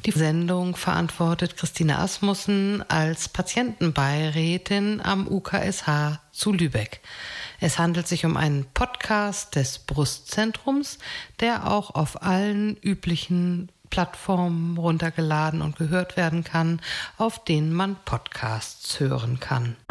Die Sendung verantwortet Christine Asmussen als Patientenbeirätin am UKSH zu Lübeck. Es handelt sich um einen Podcast des Brustzentrums, der auch auf allen üblichen Plattformen runtergeladen und gehört werden kann, auf denen man Podcasts hören kann.